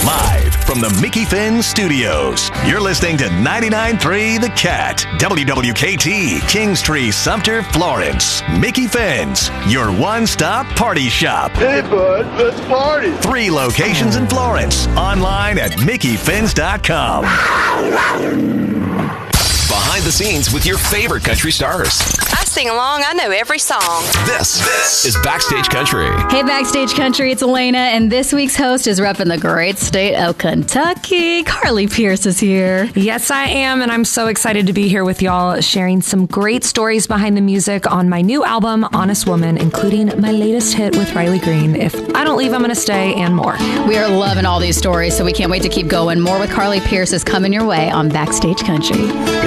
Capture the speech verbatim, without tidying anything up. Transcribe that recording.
Live from the Mickey Finn Studios, you're listening to ninety-nine point three The Cat, W W K T, Kingstree, Sumter, Florence. Mickey Finn's, your one-stop party shop. Hey, bud, let's party. Three locations in Florence. Online at mickey fins dot com. Behind the scenes with your favorite country stars. I sing along. I know every song. This, this is Backstage Country. Hey, Backstage Country, it's Elena, and this week's host is repping the great state of Kentucky. Carly Pierce is here. Yes, I am, and I'm so excited to be here with y'all, sharing some great stories behind the music on my new album, Honest Woman, including my latest hit with Riley Green, If I Don't Leave, I'm Gonna Stay, and more. We are loving all these stories, so we can't wait to keep going. More with Carly Pierce is coming your way on Backstage Country.